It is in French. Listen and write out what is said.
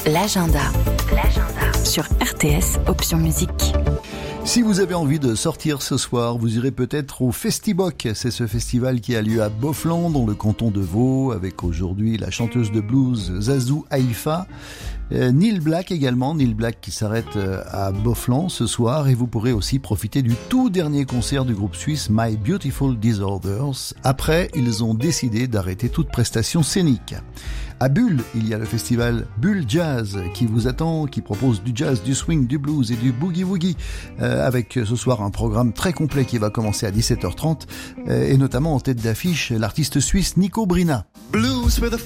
L'agenda. Sur RTS Option Musique. Si vous avez envie de sortir ce soir, vous irez peut-être au Festiboc. C'est ce festival qui a lieu à Beaufland, dans le canton de Vaud, avec aujourd'hui la chanteuse de blues Zazou Haïfa. Neil Black également, Neil Black qui s'arrête à Beaufland ce soir, et vous pourrez aussi profiter du tout dernier concert du groupe suisse My Beautiful Disorders. Après, ils ont décidé d'arrêter toute prestation scénique. À Bulle, il y a le festival Bulle Jazz qui vous attend, qui propose du jazz, du swing, du blues et du boogie-woogie, avec ce soir un programme très complet qui va commencer à 17h30, et notamment en tête d'affiche l'artiste suisse Nico Brina. Blues with a